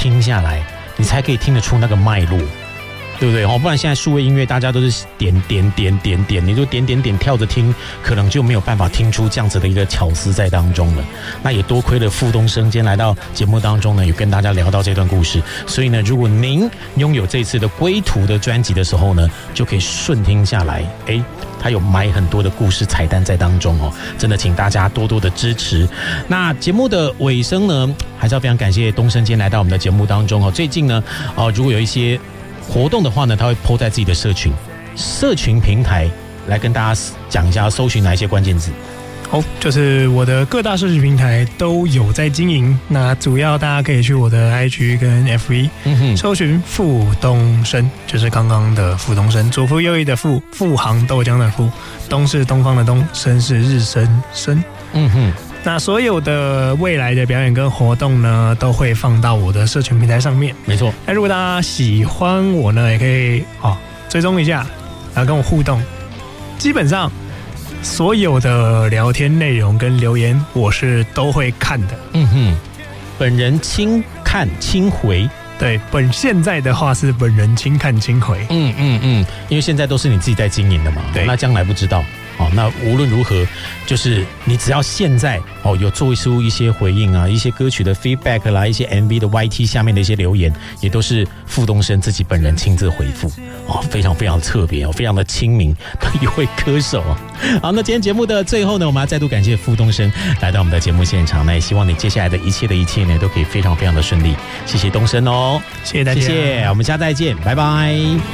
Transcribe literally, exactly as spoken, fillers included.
听下来，你才可以听得出那个脉络。对不对？不然现在数位音乐大家都是点点点点点，你就点点点跳着听，可能就没有办法听出这样子的一个巧思在当中了。那也多亏了傅东升今天来到节目当中呢，有跟大家聊到这段故事。所以呢，如果您拥有这次的归途的专辑的时候呢，就可以顺听下来。哎，他有埋很多的故事彩蛋在当中哦，真的请大家多多的支持。那节目的尾声呢，还是要非常感谢东升今天来到我们的节目当中哦。最近呢，哦，如果有一些活动的话呢，他会 po 在自己的社群社群平台来跟大家讲一下，搜寻哪一些关键字。 好，就是我的各大社群平台都有在经营，那主要大家可以去我的 I G 跟 F B、嗯、搜寻傅东升，就是刚刚的傅东升，左腹右翼的傅，富航豆浆的富，东是东方的东，升是日升升。嗯哼。那所有的未来的表演跟活动呢，都会放到我的社群平台上面。 没错。 那如果大家喜欢我呢，也可以哦追踪一下，然后跟我互动。基本上所有的聊天内容跟留言，我是都会看的。嗯哼， 本人轻看轻回。 对，本现在的话是本人轻看轻回。 嗯嗯嗯，因为现在都是你自己在经营的嘛。对，那将来不知道。哦，那无论如何，就是你只要现在哦有做出一些回应啊，一些歌曲的 feedback 啦，一些 M V 的 Y T 下面的一些留言，也都是傅东升自己本人亲自回复哦，非常非常特别哦，非常的亲民的一位歌手哦。好，那今天节目的最后呢，我们要再度感谢傅东升来到我们的节目现场，那也希望你接下来的一切的一切呢，都可以非常非常的顺利。谢谢东升哦， 谢谢大家， 谢谢，我们下次再见，拜拜。